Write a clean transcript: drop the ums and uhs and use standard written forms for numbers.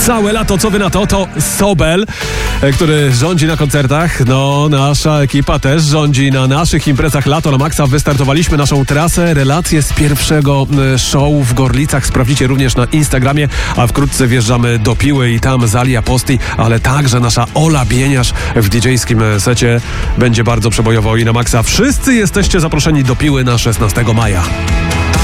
całe lato. Co wy na to? To Sobel, który rządzi na koncertach. No, nasza ekipa też rządzi na naszych imprezach Lato na Maxa. Wystartowaliśmy naszą trasę. Relacje z pierwszego show w Gorlicach sprawdzicie również na Instagramie, a wkrótce wjeżdżamy do Piły i tam Zalia Posti, ale także nasza Ola Bieniasz w DJ-skim secie. Będzie bardzo przebojowo i na Maxa. Wszyscy jesteście zaproszeni do Piły na 16 maja.